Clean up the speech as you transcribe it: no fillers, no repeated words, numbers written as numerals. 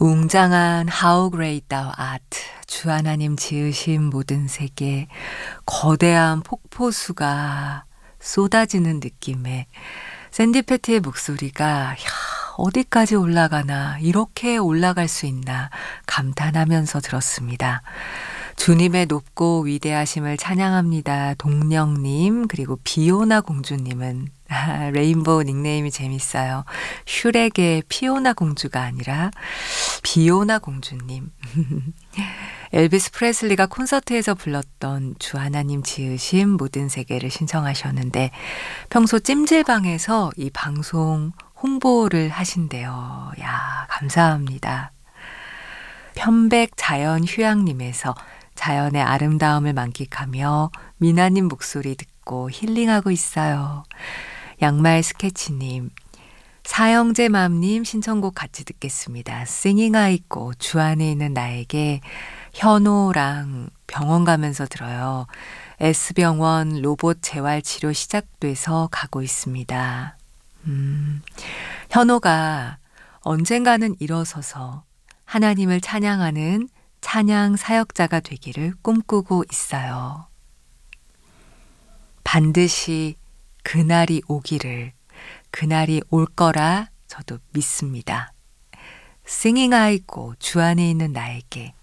웅장한 How Great Thou Art, 주 하나님 지으신 모든 세계, 거대한 폭포수가 쏟아지는 느낌에 샌디 패티의 목소리가 야, 어디까지 올라가나, 이렇게 올라갈 수 있나 감탄하면서 들었습니다. 주님의 높고 위대하심을 찬양합니다. 동령님, 그리고 비오나 공주님은 레인보우 닉네임이 재밌어요. 슈렉의 피오나 공주가 아니라 비오나 공주님. 엘비스 프레슬리가 콘서트에서 불렀던 주 하나님 지으신 모든 세계를 신청하셨는데 평소 찜질방에서 이 방송 홍보를 하신대요. 야, 감사합니다. 편백 자연 휴양림에서 자연의 아름다움을 만끽하며 미나님 목소리 듣고 힐링하고 있어요. 양말 스케치님, 사형제 맘님 신청곡 같이 듣겠습니다. Singing 아이고 주 안에 있는 나에게 현호랑 병원 가면서 들어요. S병원 로봇 재활 치료 시작돼서 가고 있습니다. 현호가 언젠가는 일어서서 하나님을 찬양하는 찬양 사역자가 되기를 꿈꾸고 있어요. 반드시 그날이 오기를, 그날이 올 거라 저도 믿습니다. Singing 아이고 주 안에 있는 나에게